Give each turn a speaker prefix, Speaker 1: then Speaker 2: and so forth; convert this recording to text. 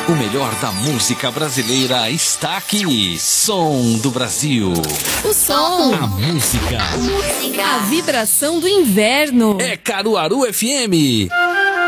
Speaker 1: O melhor da música brasileira está aqui. Som do Brasil.
Speaker 2: O som.
Speaker 1: A música.
Speaker 2: A vibração do inverno.
Speaker 1: É Caruaru FM.